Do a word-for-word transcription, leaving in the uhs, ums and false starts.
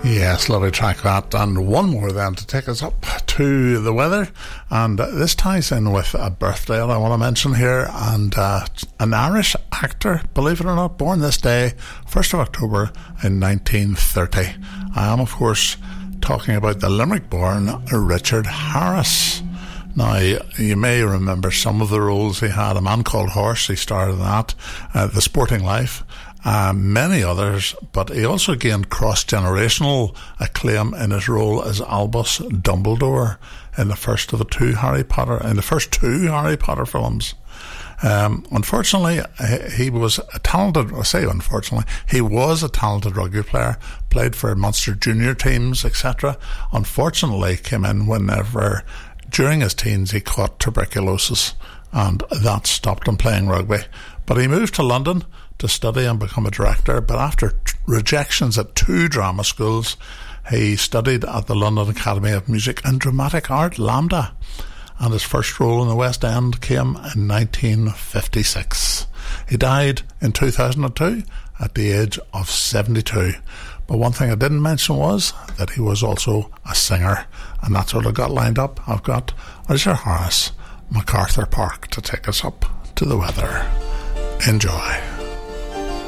Yes, lovely track that, and one more then to take us up to the weather, and uh, this ties in with a birthday I want to mention here, and uh, an Irish actor, believe it or not, born this day, first of October in nineteen thirty. I am, of course, talking about the Limerick-born Richard Harris. Now, you may remember some of the roles he had. A Man Called Horse, he starred in that, uh, The Sporting Life, Uh, many others, but he also gained cross-generational acclaim in his role as Albus Dumbledore in the first of the two Harry Potter, in the first two Harry Potter films. Um, unfortunately, he was a talented, I say unfortunately, he was a talented rugby player, played for Munster junior teams, et cetera. Unfortunately, came in whenever, during his teens, he caught tuberculosis, and that stopped him playing rugby. But he moved to London to study and become a director, but after t- rejections at two drama schools, he studied at the London Academy of Music and Dramatic Art, LAMDA, and his first role in the West End came in nineteen fifty-six. He died in two thousand two at the age of seventy-two. But one thing I didn't mention was that he was also a singer, and that's what I got lined up. I've got Richard Harris, MacArthur Park, to take us up to the weather. Enjoy.